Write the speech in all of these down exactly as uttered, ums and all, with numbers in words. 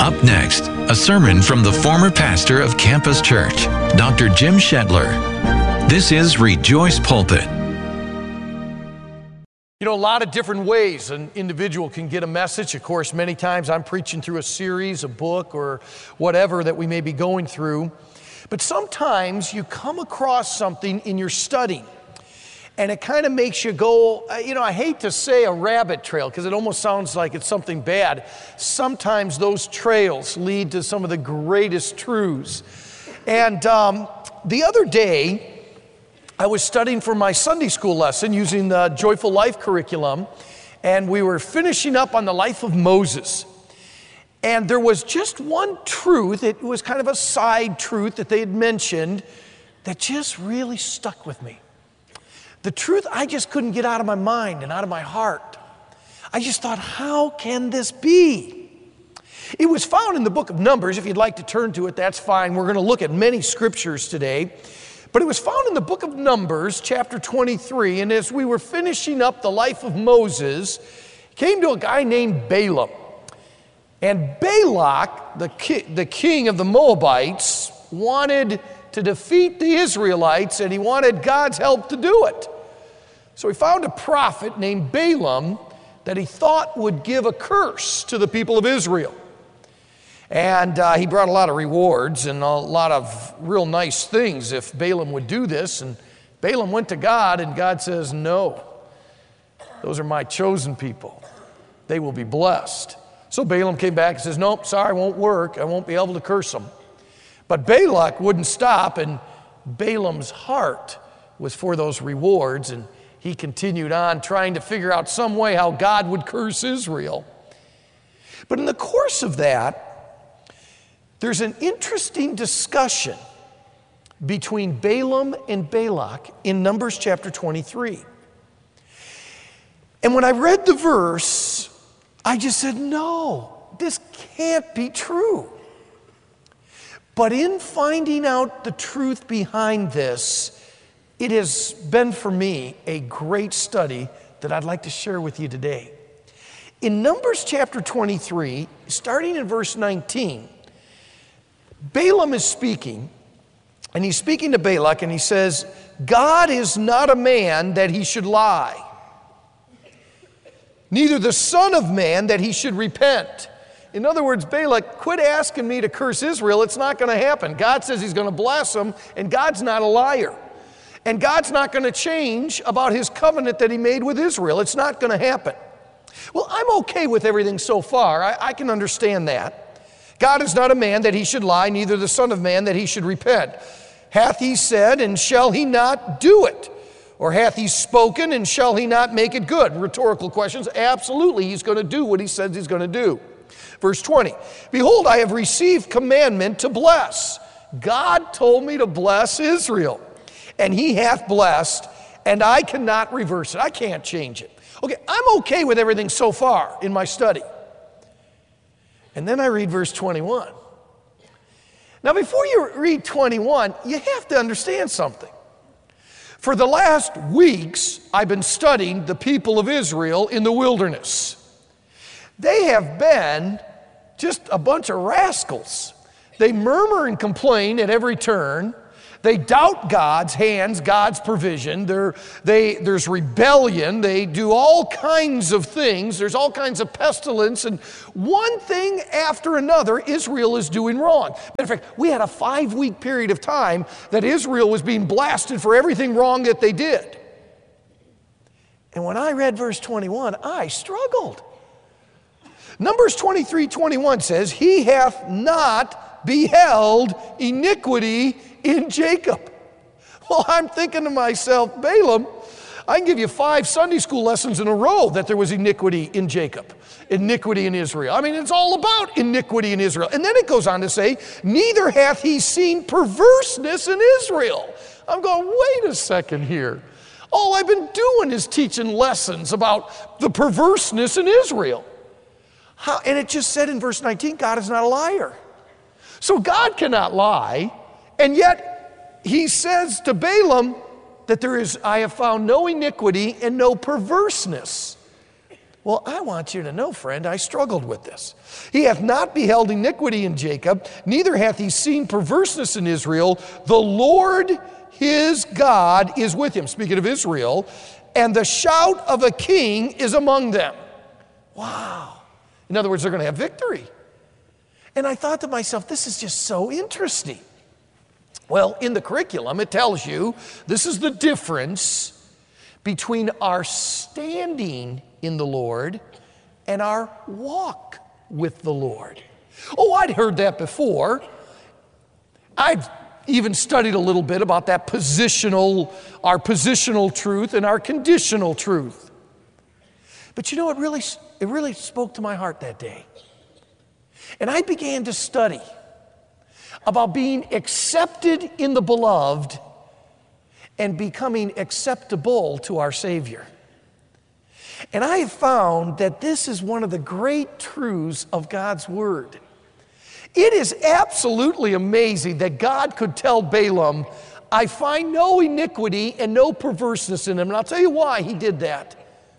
Up next, a sermon from the former pastor of Campus Church, Doctor Jim Shetler. This is Rejoice Pulpit. You know, a lot of different ways an individual can get a message. Of course, many times I'm preaching through a series, a book, or whatever that we may be going through. But sometimes you come across something in your study, and it kind of makes you go, you know, I hate to say a rabbit trail because it almost sounds like it's something bad. Sometimes those trails lead to some of the greatest truths. And um, the other day, I was studying for my Sunday school lesson using the Joyful Life curriculum, and we were finishing up on the life of Moses. And there was just one truth, it was kind of a side truth that they had mentioned that just really stuck with me. The truth I just couldn't get out of my mind and out of my heart. I just thought, how can this be? It was found in the book of Numbers. If you'd like to turn to it, that's fine. We're going to look at many scriptures today. But it was found in the book of Numbers, chapter twenty-three, and as we were finishing up the life of Moses, came to a guy named Balaam. And Balak, the, ki- the king of the Moabites, wanted to defeat the Israelites, and he wanted God's help to do it. So he found a prophet named Balaam that he thought would give a curse to the people of Israel. And uh, he brought a lot of rewards and a lot of real nice things if Balaam would do this. And Balaam went to God, and God says, no, those are my chosen people. They will be blessed. So Balaam came back and says, nope, sorry, it won't work. I won't be able to curse them. But Balak wouldn't stop, and Balaam's heart was for those rewards, and he continued on trying to figure out some way how God would curse Israel. But in the course of that, there's an interesting discussion between Balaam and Balak in Numbers chapter twenty-three. And when I read the verse, I just said, no, this can't be true. But in finding out the truth behind this, it has been for me a great study that I'd like to share with you today. In Numbers chapter twenty-three, starting in verse nineteen, Balaam is speaking, and he's speaking to Balak, and he says, God is not a man that he should lie, neither the son of man that he should repent. In other words, Balak, quit asking me to curse Israel. It's not going to happen. God says he's going to bless them, and God's not a liar. And God's not going to change about his covenant that he made with Israel. It's not going to happen. Well, I'm okay with everything so far. I, I can understand that. God is not a man that he should lie, neither the son of man that he should repent. Hath he said, and shall he not do it? Or hath he spoken, and shall he not make it good? Rhetorical questions. Absolutely, he's going to do what he says he's going to do. Verse twenty, behold, I have received commandment to bless. God told me to bless Israel, and he hath blessed, and I cannot reverse it. I can't change it. Okay, I'm okay with everything so far in my study. And then I read verse twenty-one. Now, before you read twenty-one, you have to understand something. For the last weeks, I've been studying the people of Israel in the wilderness. They have been just a bunch of rascals. They murmur and complain at every turn. They doubt God's hands, God's provision. They're, they, there's rebellion. They do all kinds of things. There's all kinds of pestilence. And one thing after another, Israel is doing wrong. Matter of fact, we had a five-week period of time that Israel was being blasted for everything wrong that they did. And when I read verse twenty-one, I struggled. Numbers twenty-three twenty-one says, he hath not beheld iniquity in Jacob. Well, I'm thinking to myself, Balaam, I can give you five Sunday school lessons in a row that there was iniquity in Jacob, iniquity in Israel. I mean, it's all about iniquity in Israel. And then it goes on to say, neither hath he seen perverseness in Israel. I'm going, wait a second here. All I've been doing is teaching lessons about the perverseness in Israel. How, and it just said in verse nineteen, God is not a liar. So God cannot lie, and yet he says to Balaam that there is, I have found no iniquity and no perverseness. Well, I want you to know, friend, I struggled with this. He hath not beheld iniquity in Jacob, neither hath he seen perverseness in Israel. The Lord his God is with him, speaking of Israel, and the shout of a king is among them. Wow. In other words, they're going to have victory. And I thought to myself, this is just so interesting. Well, in the curriculum, it tells you this is the difference between our standing in the Lord and our walk with the Lord. Oh, I'd heard that before. I've even studied a little bit about that positional, our positional truth and our conditional truth. But you know, it really, it really spoke to my heart that day. And I began to study about being accepted in the beloved and becoming acceptable to our Savior. And I have found that this is one of the great truths of God's Word. It is absolutely amazing that God could tell Balaam, I find no iniquity and no perverseness in him. And I'll tell you why he did that.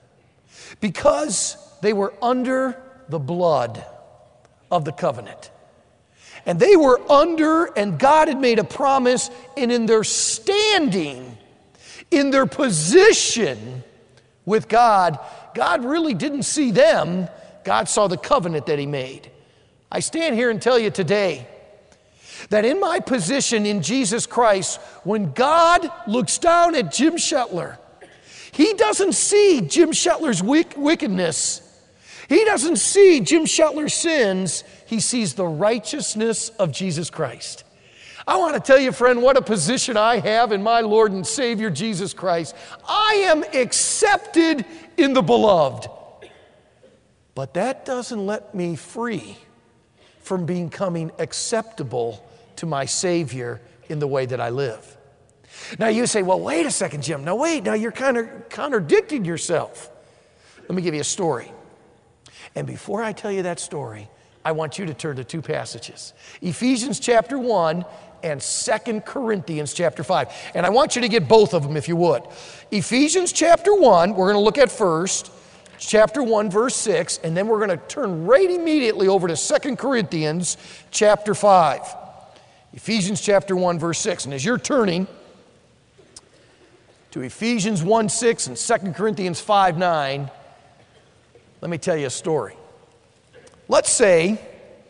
Because they were under the blood of the covenant. And they were under, and God had made a promise, and in their standing, in their position with God, God really didn't see them. God saw the covenant that he made. I stand here and tell you today that in my position in Jesus Christ, when God looks down at Jim Shetler, he doesn't see Jim Shetler's wickedness. He doesn't see Jim Shetler's sins. He sees the righteousness of Jesus Christ. I want to tell you, friend, what a position I have in my Lord and Savior, Jesus Christ. I am accepted in the beloved. But that doesn't let me free from becoming acceptable to my Savior in the way that I live. Now you say, well, wait a second, Jim. Now wait, now you're kind of contradicting yourself. Let me give you a story. And before I tell you that story, I want you to turn to two passages. Ephesians chapter one and Second Corinthians chapter five. And I want you to get both of them if you would. Ephesians chapter one, we're going to look at first, chapter one, verse six, and then we're going to turn right immediately over to Second Corinthians chapter five. Ephesians chapter one, verse six. And as you're turning to Ephesians one, six and Second Corinthians five, nine, let me tell you a story. Let's say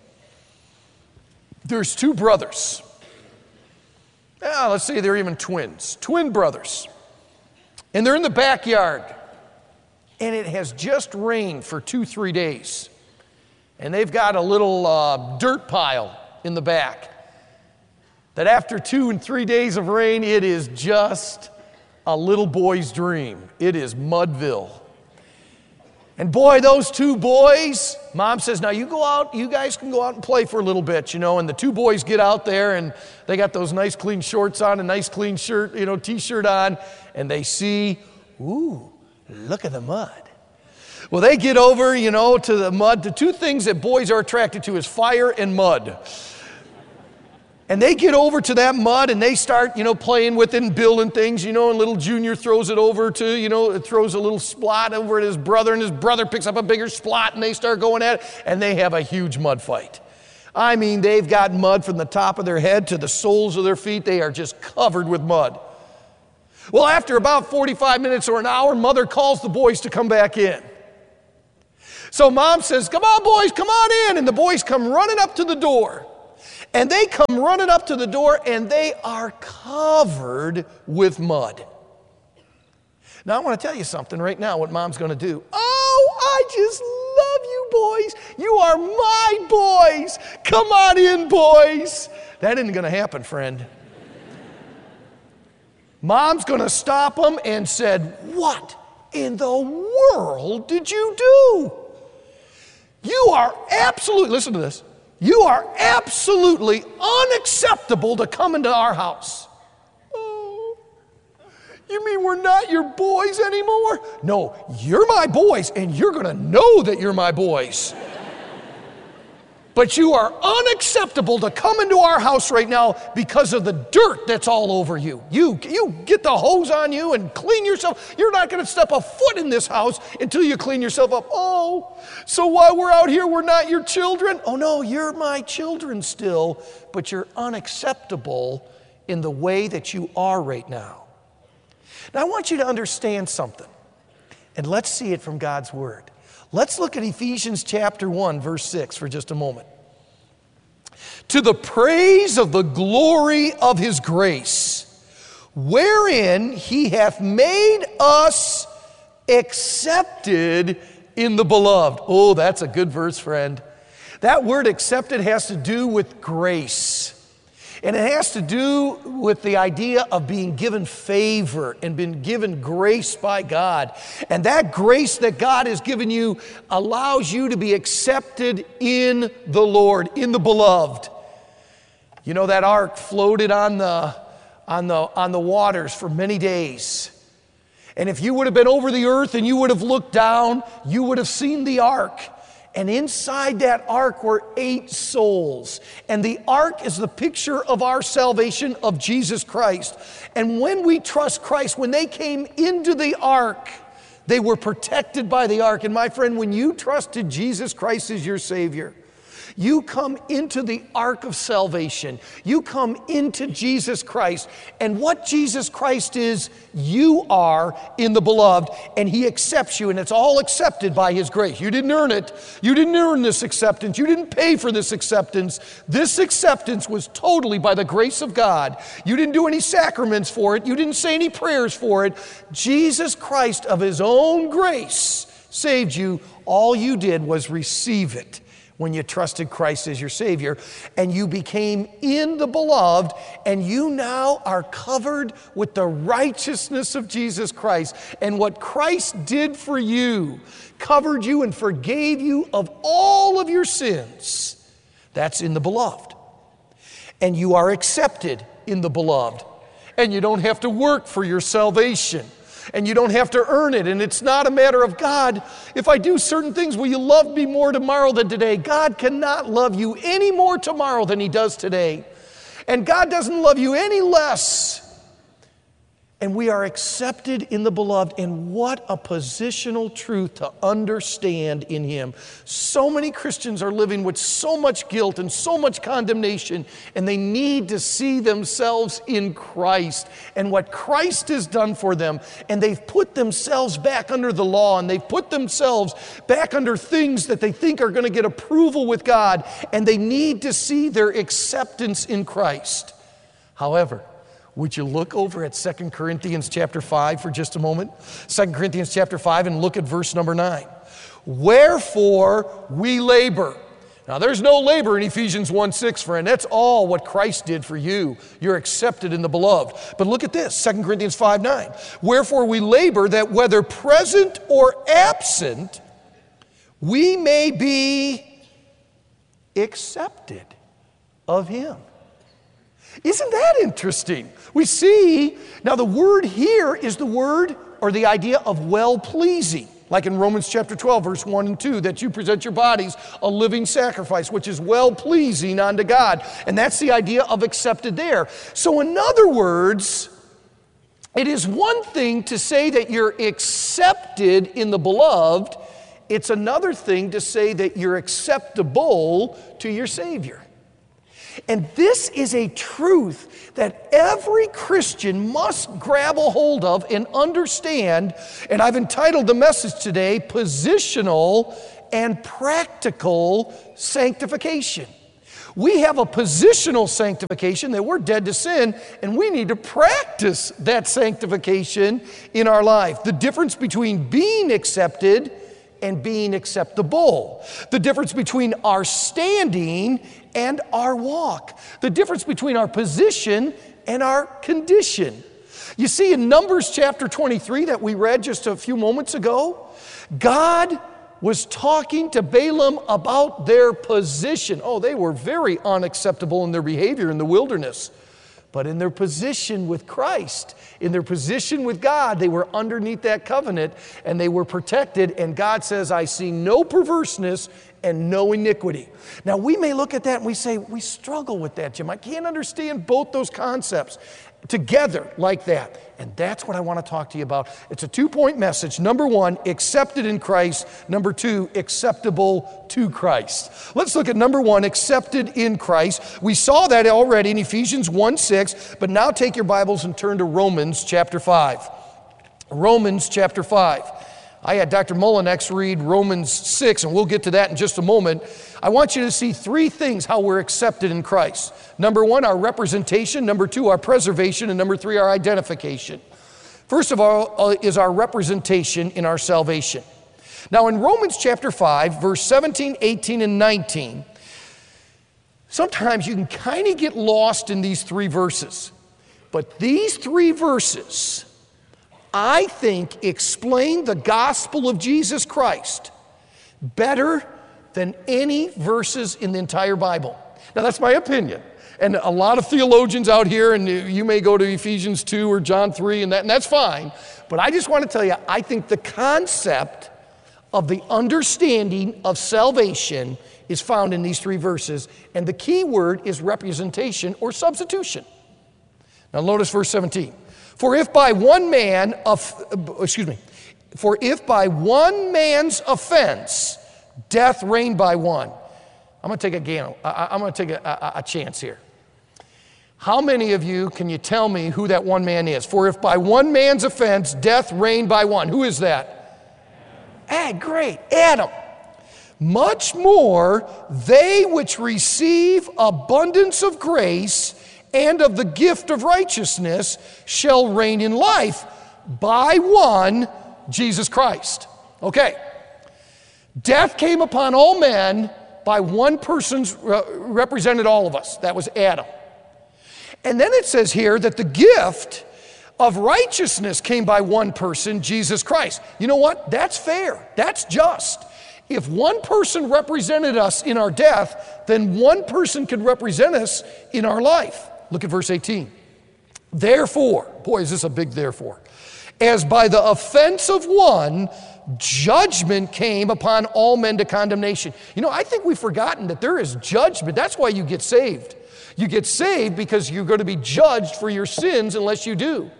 there's two brothers. Ah, let's say they're even twins, twin brothers. And they're in the backyard. And it has just rained for two, three days. And they've got a little uh, dirt pile in the back. That after two and three days of rain, it is just a little boy's dream. It is Mudville. And boy, those two boys, Mom says, now you go out, you guys can go out and play for a little bit, you know, and the two boys get out there and they got those nice clean shorts on, a nice clean shirt, you know, t-shirt on, and they see, ooh, look at the mud. Well, they get over, you know, to the mud. The two things that boys are attracted to is fire and mud. And they get over to that mud and they start, you know, playing with it and building things, you know, and little Junior throws it over to, you know, throws a little splot over at his brother, and his brother picks up a bigger splot and they start going at it, and they have a huge mud fight. I mean, they've got mud from the top of their head to the soles of their feet. They are just covered with mud. Well, after about forty-five minutes or an hour, Mother calls the boys to come back in. So Mom says, come on, boys, come on in. And the boys come running up to the door. And they come running up to the door, and they are covered with mud. Now, I want to tell you something right now, what Mom's going to do. Oh, I just love you boys. You are my boys. Come on in, boys. That isn't going to happen, friend. Mom's going to stop them and said, what in the world did you do? You are absolutely, listen to this, you are absolutely unacceptable to come into our house. Oh, you mean we're not your boys anymore? No, you're my boys, and you're going to know that you're my boys. But you are unacceptable to come into our house right now because of the dirt that's all over you. You, you get the hose on you and clean yourself. You're not going to step a foot in this house until you clean yourself up. Oh, so while we're out here, we're not your children? Oh no, you're my children still, but you're unacceptable in the way that you are right now. Now I want you to understand something, and let's see it from God's Word. Let's look at Ephesians chapter one, verse six for just a moment. To the praise of the glory of his grace, wherein he hath made us accepted in the beloved. Oh, that's a good verse, friend. That word accepted has to do with grace. And it has to do with the idea of being given favor and being given grace by God. And that grace that God has given you allows you to be accepted in the Lord, in the beloved. You know, that ark floated on the, on the, on the waters for many days. And if you would have been over the earth and you would have looked down, you would have seen the ark. And inside that ark were eight souls. And the ark is the picture of our salvation of Jesus Christ. And when we trust Christ, when they came into the ark, they were protected by the ark. And my friend, when you trusted Jesus Christ as your Savior, you come into the ark of salvation. You come into Jesus Christ. And what Jesus Christ is, you are in the beloved, and he accepts you, and it's all accepted by his grace. You didn't earn it. You didn't earn this acceptance. You didn't pay for this acceptance. This acceptance was totally by the grace of God. You didn't do any sacraments for it. You didn't say any prayers for it. Jesus Christ of his own grace saved you. All you did was receive it when you trusted Christ as your Savior, and you became in the beloved, and you now are covered with the righteousness of Jesus Christ. And what Christ did for you covered you and forgave you of all of your sins. That's in the beloved. And you are accepted in the beloved. And you don't have to work for your salvation. And you don't have to earn it. And it's not a matter of, God, if I do certain things, will you love me more tomorrow than today? God cannot love you any more tomorrow than he does today. And God doesn't love you any less. And we are accepted in the beloved. And what a positional truth to understand in him. So many Christians are living with so much guilt and so much condemnation, and they need to see themselves in Christ and what Christ has done for them. And they've put themselves back under the law, and they've put themselves back under things that they think are going to get approval with God, and they need to see their acceptance in Christ. However, would you look over at Second Corinthians chapter five for just a moment? Second Corinthians chapter five, and look at verse number nine. Wherefore we labor. Now there's no labor in Ephesians one six, friend. That's all what Christ did for you. You're accepted in the beloved. But look at this, Second Corinthians five nine. Wherefore we labor that whether present or absent, we may be accepted of him. Isn't that interesting? We see, now the word here is the word or the idea of well-pleasing. Like in Romans chapter twelve, verse one and two, that you present your bodies a living sacrifice, which is well-pleasing unto God. And that's the idea of accepted there. So in other words, it is one thing to say that you're accepted in the beloved. It's another thing to say that you're acceptable to your Savior. And this is a truth that every Christian must grab a hold of and understand. And I've entitled the message today, Positional and Practical Sanctification. We have a positional sanctification that we're dead to sin, and we need to practice that sanctification in our life. The difference between being accepted and being acceptable. The difference between our standing and our walk. The difference between our position and our condition. You see, in Numbers chapter twenty-three that we read just a few moments ago, God was talking to Balaam about their position. Oh, they were very unacceptable in their behavior in the wilderness. But in their position with Christ, in their position with God, they were underneath that covenant and they were protected. And God says, I see no perverseness and no iniquity. Now, we may look at that and we say, we struggle with that, Jim. I can't understand both those concepts together like that. And that's what I want to talk to you about. It's a two-point message. Number one, accepted in Christ. Number two, acceptable to Christ. Let's look at number one, accepted in Christ. We saw that already in Ephesians one six, but now take your Bibles and turn to Romans chapter five. Romans chapter five. I had Doctor Mullinex read Romans six, and we'll get to that in just a moment. I want you to see three things how we're accepted in Christ. Number one, our representation. Number two, our preservation. And number three, our identification. First of all uh, is our representation in our salvation. Now in Romans chapter five, verse seventeen, eighteen, and nineteen, sometimes you can kind of get lost in these three verses. But these three verses, I think, explain the gospel of Jesus Christ better than any verses in the entire Bible. Now, that's my opinion. And a lot of theologians out here, and you may go to Ephesians two or John three, and, that, and that's fine. But I just want to tell you, I think the concept of the understanding of salvation is found in these three verses. And the key word is representation or substitution. Now, notice verse seventeen. For if by one man, of, excuse me, for if by one man's offense, death reigned by one. I'm going to take a gamble. I'm going to take a, a, a chance here. How many of you can you tell me who that one man is? For if by one man's offense, death reigned by one. Who is that? Ah, great, Adam. Much more, they which receive abundance of grace and of the gift of righteousness shall reign in life by one, Jesus Christ. Okay. Death came upon all men by one person uh, represented all of us. That was Adam. And then it says here that the gift of righteousness came by one person, Jesus Christ. You know what? That's fair. That's just. If one person represented us in our death, then one person can represent us in our life. Look at verse eighteen. Therefore, boy, is this a big therefore. As by the offense of one, judgment came upon all men to condemnation. You know, I think we've forgotten that there is judgment. That's why you get saved. You get saved because you're going to be judged for your sins unless you do.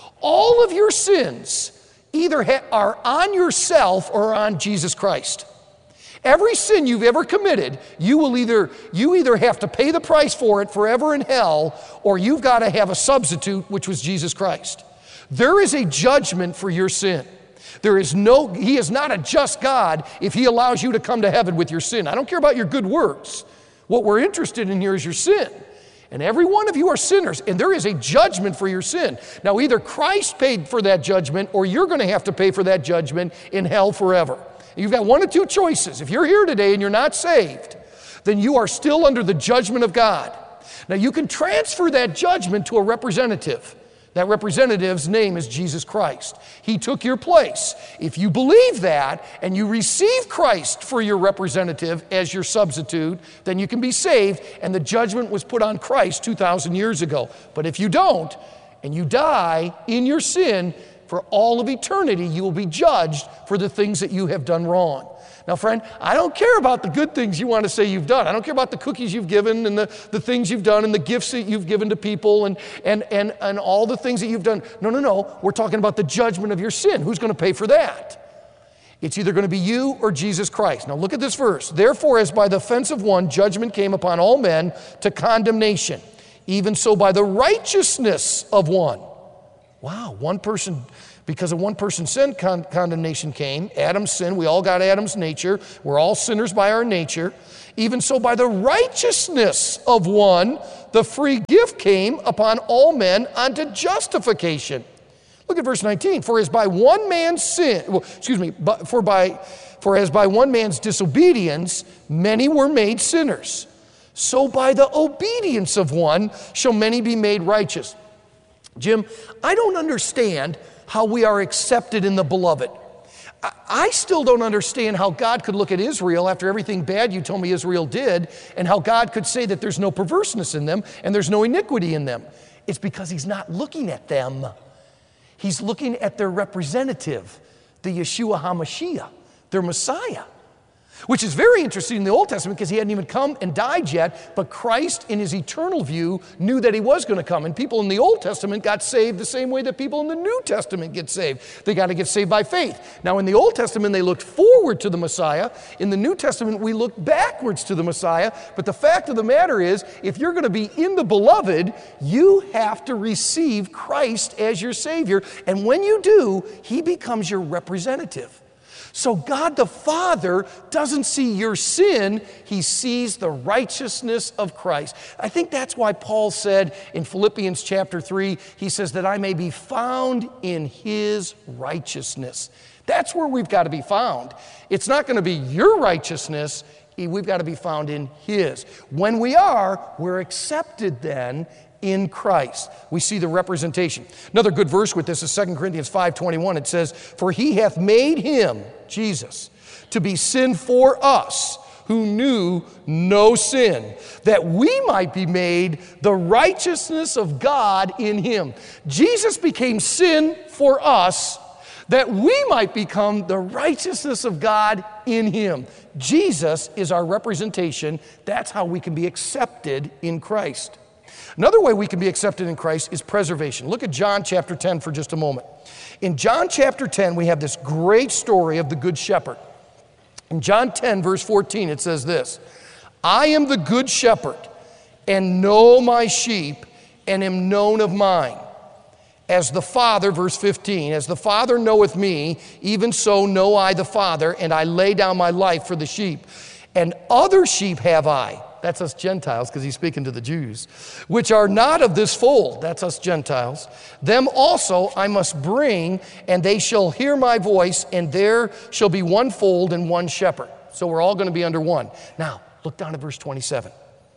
All of your sins either ha- are on yourself or on Jesus Christ. Every sin you've ever committed, you will either, you either have to pay the price for it forever in hell, or you've got to have a substitute, which was Jesus Christ. There is a judgment for your sin. There is no, He is not a just God if He allows you to come to heaven with your sin. I don't care about your good works. What we're interested in here is your sin. And every one of you are sinners, and there is a judgment for your sin. Now, either Christ paid for that judgment, or you're going to have to pay for that judgment in hell forever. You've got one of two choices. If you're here today and you're not saved, then you are still under the judgment of God. Now, you can transfer that judgment to a representative. That representative's name is Jesus Christ. He took your place. If you believe that and you receive Christ for your representative as your substitute, then you can be saved, and the judgment was put on Christ two thousand years ago. But if you don't, and you die in your sin, for all of eternity, you will be judged for the things that you have done wrong. Now, friend, I don't care about the good things you want to say you've done. I don't care about the cookies you've given and the, the things you've done and the gifts that you've given to people and, and, and, and all the things that you've done. No, no, no. We're talking about the judgment of your sin. Who's going to pay for that? It's either going to be you or Jesus Christ. Now, look at this verse. Therefore, as by the offense of one, judgment came upon all men to condemnation, even so by the righteousness of one. Wow, one person, because of one person's sin, con- condemnation came. Adam's sin, we all got Adam's nature. We're all sinners by our nature. Even so, by the righteousness of one, the free gift came upon all men unto justification. Look at verse nineteen. For as by one man's sin, well, excuse me, but for by, for as by one man's disobedience, many were made sinners. So by the obedience of one shall many be made righteous. Jim, I don't understand how we are accepted in the beloved. I still don't understand how God could look at Israel after everything bad you told me Israel did, and how God could say that there's no perverseness in them and there's no iniquity in them. It's because He's not looking at them. He's looking at their representative, the Yeshua HaMashiach, their Messiah. Which is very interesting in the Old Testament because he hadn't even come and died yet, but Christ in his eternal view knew that he was going to come. And people in the Old Testament got saved the same way that people in the New Testament get saved. They got to get saved by faith. Now in the Old Testament they looked forward to the Messiah. In the New Testament we look backwards to the Messiah. But the fact of the matter is, if you're going to be in the beloved, you have to receive Christ as your Savior. And when you do, he becomes your representative. So God the Father doesn't see your sin, he sees the righteousness of Christ. I think that's why Paul said in Philippians chapter three, he says that I may be found in his righteousness. That's where we've got to be found. It's not going to be your righteousness, we've got to be found in his. When we are, we're accepted then in Christ. We see the representation. Another good verse with this is Second Corinthians five twenty-one. It says, for he hath made him, Jesus, to be sin for us who knew no sin, that we might be made the righteousness of God in him. Jesus became sin for us that we might become the righteousness of God in him. Jesus is our representation. That's how we can be accepted in Christ. Another way we can be accepted in Christ is preservation. Look at John chapter ten for just a moment. In John chapter ten, we have this great story of the Good Shepherd. In John ten, verse fourteen, it says this, I am the good shepherd, and know my sheep, and am known of mine. As the Father, verse fifteen, as the Father knoweth me, even so know I the Father, and I lay down my life for the sheep. And other sheep have I. That's us Gentiles, because he's speaking to the Jews, which are not of this fold. That's us Gentiles. Them also I must bring, and they shall hear my voice, and there shall be one fold and one shepherd. So we're all going to be under one. Now, look down at verse twenty-seven.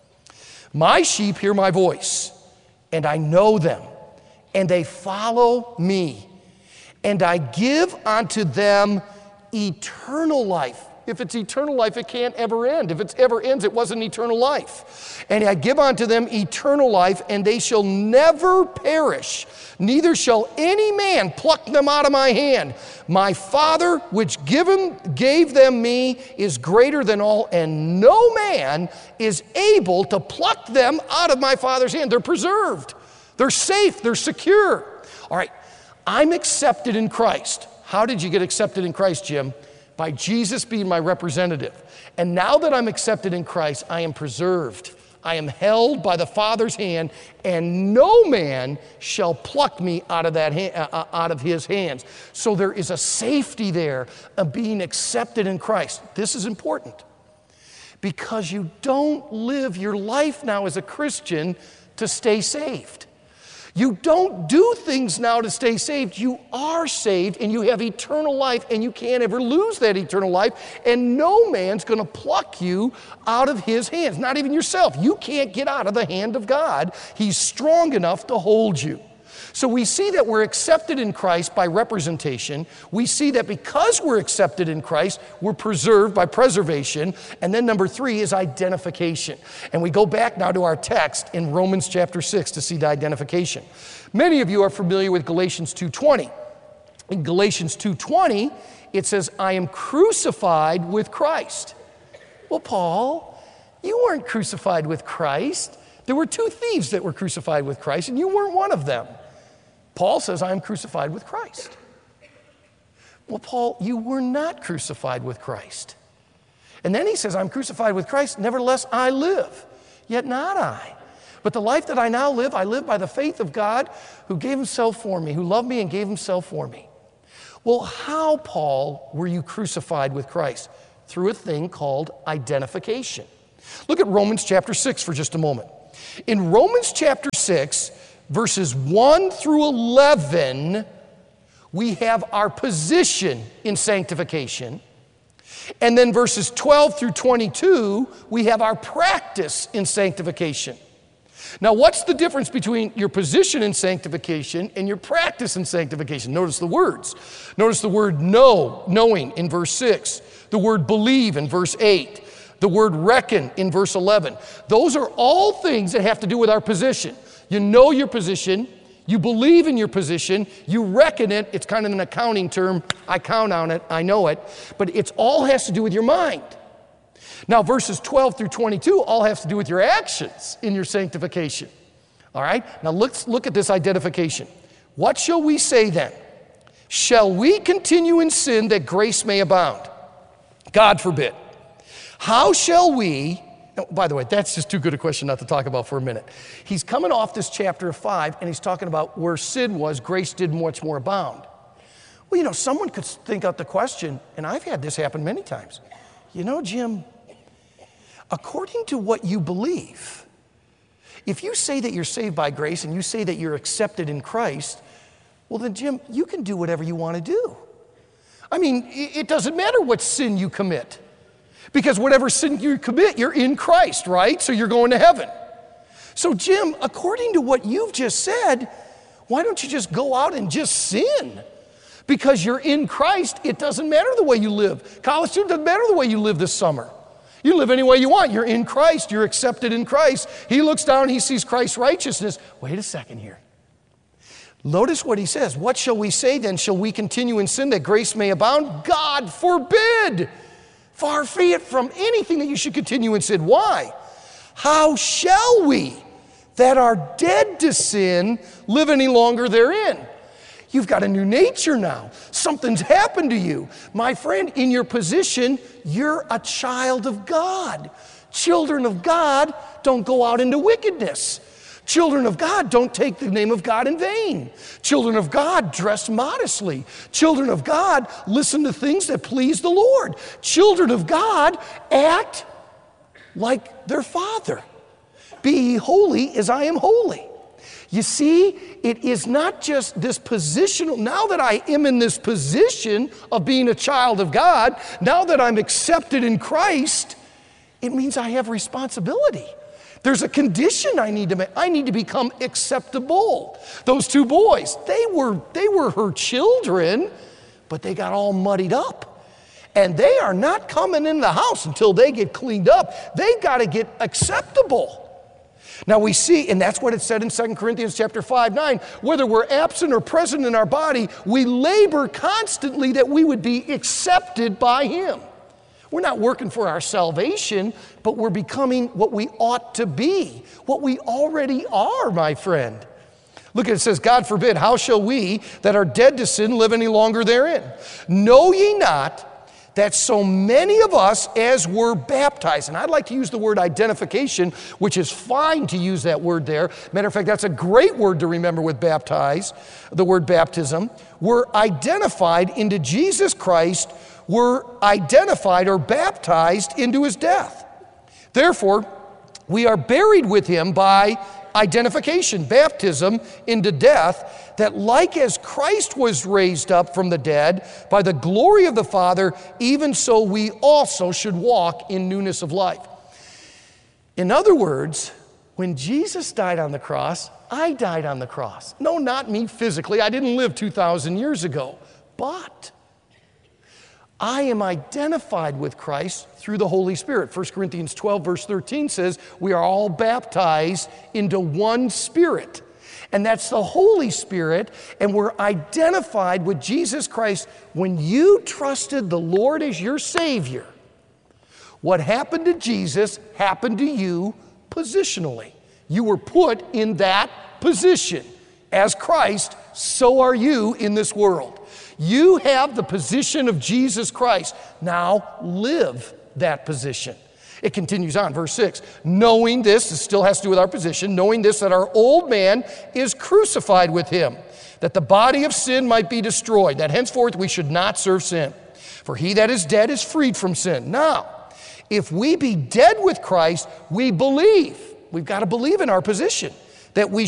My sheep hear my voice, and I know them, and they follow me, and I give unto them eternal life. If it's eternal life, it can't ever end. If it ever ends, it wasn't eternal life. And I give unto them eternal life, and they shall never perish, neither shall any man pluck them out of my hand. My Father, which given, gave them me, is greater than all, and no man is able to pluck them out of my Father's hand. They're preserved. They're safe. They're secure. All right, I'm accepted in Christ. How did you get accepted in Christ, Jim? By Jesus being my representative. And now that I'm accepted in Christ, I am preserved. I am held by the Father's hand, and no man shall pluck me out of that hand, uh, out of his hands. So there is a safety there of being accepted in Christ. This is important because you don't live your life now as a Christian to stay saved. You don't do things now to stay saved. You are saved, and you have eternal life, and you can't ever lose that eternal life, and no man's going to pluck you out of his hands, not even yourself. You can't get out of the hand of God. He's strong enough to hold you. So we see that we're accepted in Christ by representation. We see that because we're accepted in Christ, we're preserved by preservation. And then number three is identification. And we go back now to our text in Romans chapter six to see the identification. Many of you are familiar with Galatians two twenty. In Galatians two twenty, it says, I am crucified with Christ. Well, Paul, you weren't crucified with Christ. There were two thieves that were crucified with Christ, and you weren't one of them. Paul says, I am crucified with Christ. Well, Paul, you were not crucified with Christ. And then he says, I'm crucified with Christ, nevertheless I live, yet not I. But the life that I now live, I live by the faith of God who gave himself for me, who loved me and gave himself for me. Well, how, Paul, were you crucified with Christ? Through a thing called identification. Look at Romans chapter six for just a moment. In Romans chapter six, verses one through eleven, we have our position in sanctification. And then verses twelve through twenty-two, we have our practice in sanctification. Now, what's the difference between your position in sanctification and your practice in sanctification? Notice the words. Notice the word know, knowing in verse six, the word believe in verse eight, the word reckon in verse eleven. Those are all things that have to do with our position. You know your position, you believe in your position, you reckon it. It's kind of an accounting term. I count on it, I know it. But it all has to do with your mind. Now, verses twelve through twenty-two all have to do with your actions in your sanctification. All right? Now, let's look at this identification. What shall we say then? Shall we continue in sin that grace may abound? God forbid. How shall we, oh, by the way, that's just too good a question not to talk about for a minute. He's coming off this chapter of five, and he's talking about where sin was, grace did much more abound. Well, you know, someone could think out the question, and I've had this happen many times. You know, Jim, according to what you believe, if you say that you're saved by grace and you say that you're accepted in Christ, well then, Jim, you can do whatever you want to do. I mean, it doesn't matter what sin you commit, because whatever sin you commit, you're in Christ, right? So you're going to heaven. So, Jim, according to what you've just said, why don't you just go out and just sin? Because you're in Christ, it doesn't matter the way you live. College student, doesn't matter the way you live this summer. You live any way you want. You're in Christ. You're accepted in Christ. He looks down, he sees Christ's righteousness. Wait a second here. Notice what he says. What shall we say then? Shall we continue in sin that grace may abound? God forbid. Far be it from anything that you should continue in sin. Why? How shall we that are dead to sin live any longer therein? You've got a new nature now. Something's happened to you. My friend, in your position, you're a child of God. Children of God don't go out into wickedness. Children of God don't take the name of God in vain. Children of God dress modestly. Children of God listen to things that please the Lord. Children of God act like their Father. Be ye holy as I am holy. You see, it is not just this positional. Now that I am in this position of being a child of God, now that I'm accepted in Christ, it means I have responsibility. There's a condition I need to make. I need to become acceptable. Those two boys, they were, they were her children, but they got all muddied up. And they are not coming in the house until they get cleaned up. They've got to get acceptable. Now we see, and that's what it said in Second Corinthians chapter five, nine, whether we're absent or present in our body, we labor constantly that we would be accepted by Him. We're not working for our salvation, but we're becoming what we ought to be, what we already are, my friend. Look at it, it says, God forbid, how shall we that are dead to sin live any longer therein? Know ye not that so many of us as were baptized, and I'd like to use the word identification, which is fine to use that word there. Matter of fact, that's a great word to remember with baptize, the word baptism. Were identified into Jesus Christ, were identified or baptized into His death. Therefore, we are buried with Him by identification, baptism into death, that like as Christ was raised up from the dead by the glory of the Father, even so we also should walk in newness of life. In other words, when Jesus died on the cross, I died on the cross. No, not me physically. I didn't live two thousand years ago. But I am identified with Christ through the Holy Spirit. First Corinthians twelve, verse thirteen says, we are all baptized into one Spirit. And that's the Holy Spirit, and we're identified with Jesus Christ. When you trusted the Lord as your Savior, what happened to Jesus happened to you positionally. You were put in that position. As Christ, so are you in this world. You have the position of Jesus Christ. Now live that position. It continues on, verse six. Knowing this, it still has to do with our position, knowing this, that our old man is crucified with Him, that the body of sin might be destroyed, that henceforth we should not serve sin. For he that is dead is freed from sin. Now, if we be dead with Christ, we believe. We've got to believe in our position, that we